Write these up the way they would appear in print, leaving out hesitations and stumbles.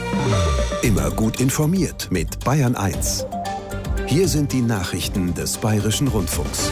Immer gut informiert mit Bayern 1. Hier sind die Nachrichten des Bayerischen Rundfunks.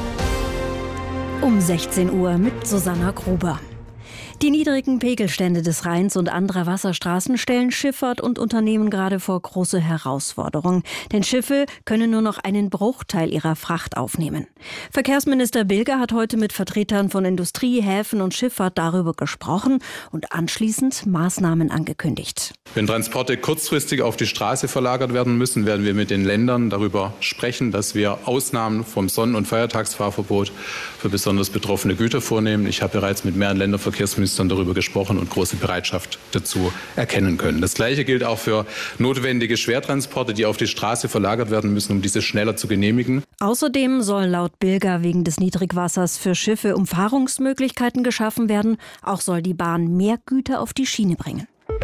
Um 16 Uhr mit Susanna Gruber. Die niedrigen Pegelstände des Rheins und anderer Wasserstraßen stellen Schifffahrt und Unternehmen gerade vor große Herausforderungen. Denn Schiffe können nur noch einen Bruchteil ihrer Fracht aufnehmen. Verkehrsminister Bilger hat heute mit Vertretern von Industrie, Häfen und Schifffahrt darüber gesprochen und anschließend Maßnahmen angekündigt. Wenn Transporte kurzfristig auf die Straße verlagert werden müssen, werden wir mit den Ländern darüber sprechen, dass wir Ausnahmen vom Sonn- und Feiertagsfahrverbot für besonders betroffene Güter vornehmen. Ich habe bereits mit mehreren Länderverkehrsministern darüber gesprochen und große Bereitschaft dazu erkennen können. Das Gleiche gilt auch für notwendige Schwertransporte, die auf die Straße verlagert werden müssen, um diese schneller zu genehmigen. Außerdem soll laut Bilger wegen des Niedrigwassers für Schiffe Umfahrungsmöglichkeiten geschaffen werden. Auch soll die Bahn mehr Güter auf die Schiene bringen.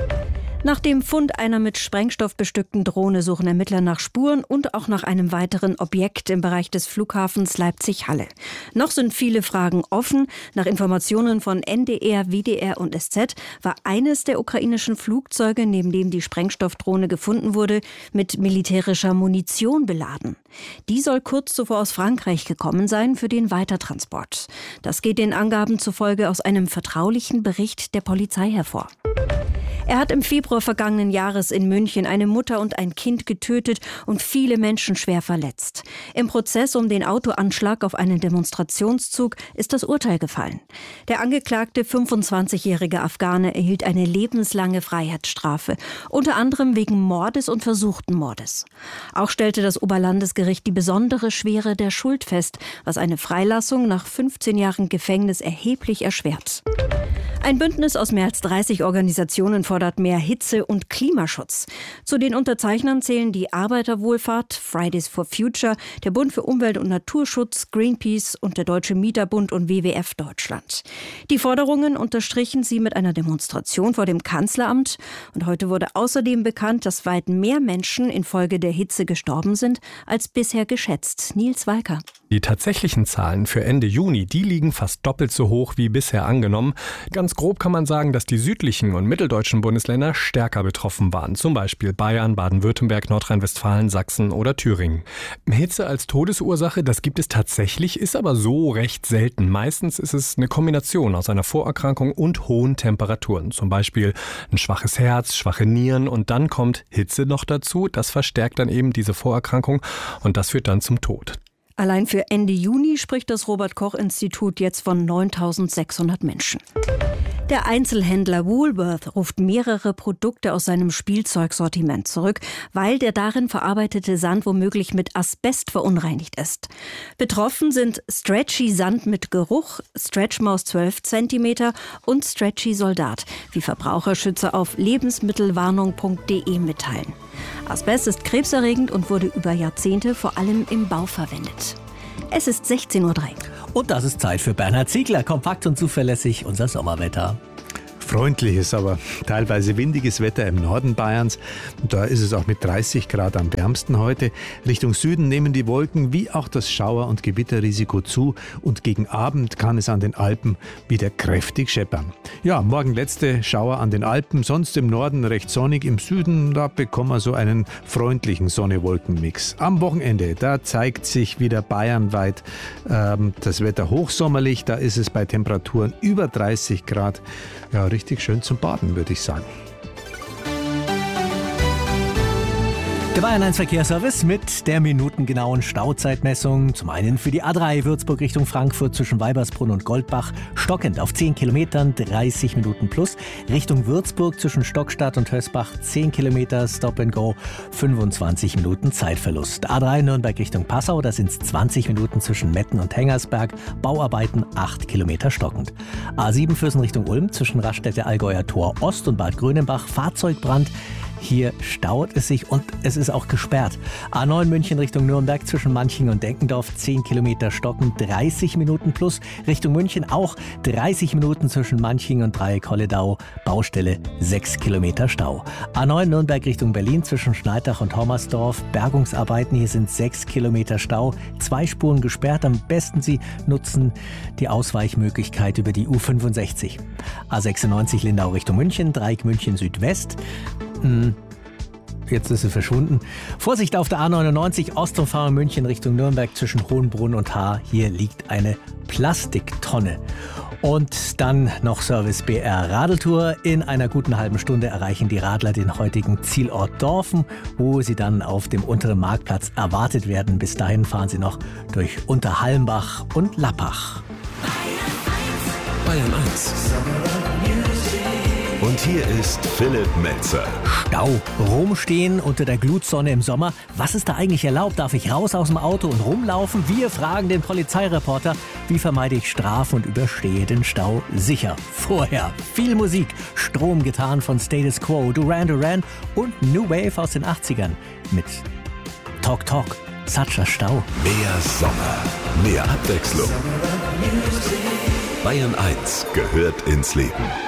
Nach dem Fund einer mit Sprengstoff bestückten Drohne suchen Ermittler nach Spuren und auch nach einem weiteren Objekt im Bereich des Flughafens Leipzig-Halle. Noch sind viele Fragen offen. Nach Informationen von NDR, WDR und SZ war eines der ukrainischen Flugzeuge, neben dem die Sprengstoffdrohne gefunden wurde, mit militärischer Munition beladen. Die soll kurz zuvor aus Frankreich gekommen sein für den Weitertransport. Das geht den Angaben zufolge aus einem vertraulichen Bericht der Polizei hervor. Er hat im Februar vergangenen Jahres in München eine Mutter und ein Kind getötet und viele Menschen schwer verletzt. Im Prozess um den Autoanschlag auf einen Demonstrationszug ist das Urteil gefallen. Der angeklagte 25-jährige Afghane erhielt eine lebenslange Freiheitsstrafe, unter anderem wegen Mordes und versuchten Mordes. Auch stellte das Oberlandesgericht die besondere Schwere der Schuld fest, was eine Freilassung nach 15 Jahren Gefängnis erheblich erschwert. Ein Bündnis aus mehr als 30 Organisationen fordert mehr Hitze- und Klimaschutz. Zu den Unterzeichnern zählen die Arbeiterwohlfahrt, Fridays for Future, der Bund für Umwelt- und Naturschutz, Greenpeace und der Deutsche Mieterbund und WWF Deutschland. Die Forderungen unterstrichen sie mit einer Demonstration vor dem Kanzleramt. Und heute wurde außerdem bekannt, dass weit mehr Menschen infolge der Hitze gestorben sind, als bisher geschätzt. Nils Walker. Die tatsächlichen Zahlen für Ende Juni, die liegen fast doppelt so hoch wie bisher angenommen. Ganz grob kann man sagen, dass die südlichen und mitteldeutschen Bundesländer stärker betroffen waren. Zum Beispiel Bayern, Baden-Württemberg, Nordrhein-Westfalen, Sachsen oder Thüringen. Hitze als Todesursache, das gibt es tatsächlich, ist aber so recht selten. Meistens ist es eine Kombination aus einer Vorerkrankung und hohen Temperaturen. Zum Beispiel ein schwaches Herz, schwache Nieren und dann kommt Hitze noch dazu. Das verstärkt dann eben diese Vorerkrankung und das führt dann zum Tod. Allein für Ende Juni spricht das Robert-Koch-Institut jetzt von 9.600 Menschen. Der Einzelhändler Woolworth ruft mehrere Produkte aus seinem Spielzeugsortiment zurück, weil der darin verarbeitete Sand womöglich mit Asbest verunreinigt ist. Betroffen sind Stretchy Sand mit Geruch, Stretchmaus 12 cm und Stretchy Soldat, wie Verbraucherschützer auf lebensmittelwarnung.de mitteilen. Asbest ist krebserregend und wurde über Jahrzehnte vor allem im Bau verwendet. Es ist 16:03 Uhr. Und das ist Zeit für Bernhard Ziegler. Kompakt und zuverlässig unser Sommerwetter. Freundliches, aber teilweise windiges Wetter im Norden Bayerns. Da ist es auch mit 30 Grad am wärmsten heute. Richtung Süden nehmen die Wolken wie auch das Schauer- und Gewitterrisiko zu und gegen Abend kann es an den Alpen wieder kräftig scheppern. Ja, morgen letzte Schauer an den Alpen, sonst im Norden recht sonnig, im Süden, da bekommen wir so einen freundlichen Sonne-Wolken-Mix. Am Wochenende, da zeigt sich wieder bayernweit das Wetter hochsommerlich, da ist es bei Temperaturen über 30 Grad. Ja, richtig schön zum Baden, würde ich sagen. Der Bayern 1 Verkehrsservice mit der minutengenauen Stauzeitmessung. Zum einen für die A3 Würzburg Richtung Frankfurt zwischen Weibersbrunn und Goldbach stockend auf 10 Kilometern, 30 Minuten plus. Richtung Würzburg zwischen Stockstadt und Hösbach 10 Kilometer, Stop and Go, 25 Minuten Zeitverlust. A3 Nürnberg Richtung Passau, da sind es 20 Minuten zwischen Metten und Hengersberg, Bauarbeiten 8 Kilometer stockend. A7 Füssen Richtung Ulm zwischen Raststätte Allgäuer Tor Ost und Bad Grönenbach, Fahrzeugbrand. Hier staut es sich und es ist auch gesperrt. A9 München Richtung Nürnberg zwischen Manching und Denkendorf 10 Kilometer stockend, 30 Minuten plus. Richtung München auch 30 Minuten zwischen Manching und Dreieck-Holledau. Baustelle 6 Kilometer Stau. A9 Nürnberg Richtung Berlin zwischen Schneidach und Hommersdorf. Bergungsarbeiten, hier sind 6 Kilometer Stau. 2 Spuren gesperrt. Am besten Sie nutzen die Ausweichmöglichkeit über die U65. A96 Lindau Richtung München, Dreieck München Südwest. Jetzt ist sie verschwunden. Vorsicht auf der A99 Ostumfahrung München Richtung Nürnberg zwischen Hohenbrunn und Haar. Hier liegt eine Plastiktonne. Und dann noch Service BR Radeltour. In einer guten halben Stunde erreichen die Radler den heutigen Zielort Dorfen, wo sie dann auf dem unteren Marktplatz erwartet werden. Bis dahin fahren sie noch durch Unterhalmbach und Lappach. Bayern 1. Und hier ist Philipp Metzer. Stau. Rumstehen unter der Glutsonne im Sommer. Was ist da eigentlich erlaubt? Darf ich raus aus dem Auto und rumlaufen? Wir fragen den Polizeireporter, wie vermeide ich Strafen und überstehe den Stau sicher. Vorher viel Musik. Stromgetan von Status Quo, Duran Duran und New Wave aus den 80ern. Mit Talk Talk. Such a Stau. Mehr Sommer. Mehr Abwechslung. Bayern 1 gehört ins Leben.